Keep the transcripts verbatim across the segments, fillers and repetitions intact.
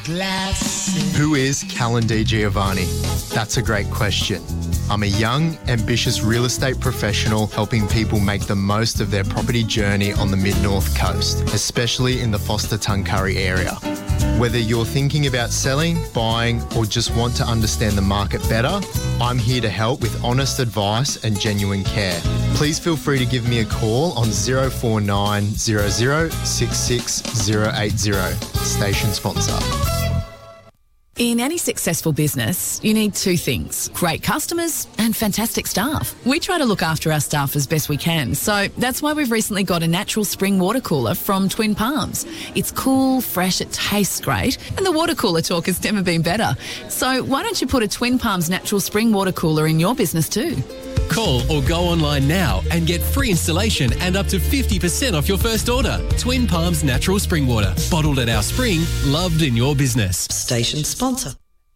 Who is Callan Di Giovanni? That's a great question. I'm a young, ambitious real estate professional helping people make the most of their property journey on the Mid-North Coast, especially in the Foster-Tuncurry area. Whether you're thinking about selling, buying, or just want to understand the market better, I'm here to help with honest advice and genuine care. Please feel free to give me a call on zero four nine zero zero six six zero eight zero. Station sponsor. In any successful business, you need two things: great customers and fantastic staff. We try to look after our staff as best we can, so that's why we've recently got a natural spring water cooler from Twin Palms. It's cool, fresh, it tastes great, and the water cooler talk has never been better. So why don't you put a Twin Palms natural spring water cooler in your business too? Call or go online now and get free installation and up to fifty percent off your first order. Twin Palms Natural Spring Water. Bottled at our spring, loved in your business. Station sponsor.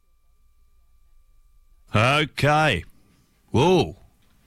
Okay. Whoa.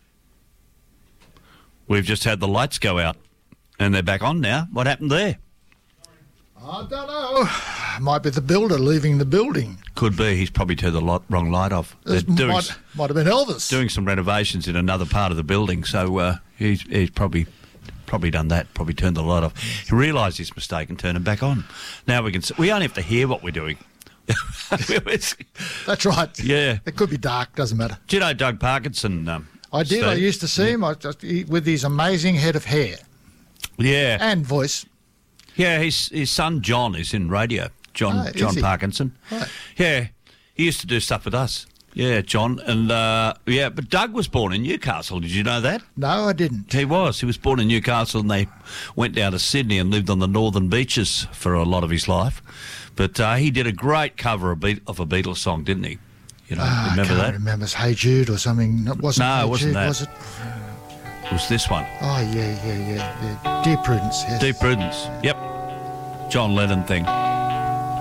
We've just had the lights go out and they're back on now. What happened there? I don't know. Might be the builder leaving the building. Could be. He's probably turned the light, wrong light off. They're doing, might, might have been Elvis. Doing some renovations in another part of the building, so uh, he's, he's probably probably done that, probably turned the light off. He realised his mistake and turned it back on. Now we can see, we only have to hear what we're doing. That's right. Yeah. It could be dark, doesn't matter. Do you know Doug Parkinson? Um, I did. Steve? I used to see yeah. him I just, he, with his amazing head of hair. Yeah. And voice. Yeah, his his son John is in radio. John Oh, John is he? Parkinson. Right. Yeah, he used to do stuff with us. Yeah, John. And, uh, yeah, but Doug was born in Newcastle. Did you know that? No, I didn't. He was. He was born in Newcastle and they went down to Sydney and lived on the northern beaches for a lot of his life. But uh, he did a great cover of, Be- of a Beatles song, didn't he? You know, Ah, remember I can't that? remember. It's Hey Jude or something. It wasn't No, Hey it wasn't Jude, that. was it? It was this one. Oh, yeah, yeah, yeah. yeah. Dear Prudence, yes. Deep Prudence. Yep. John Lennon thing.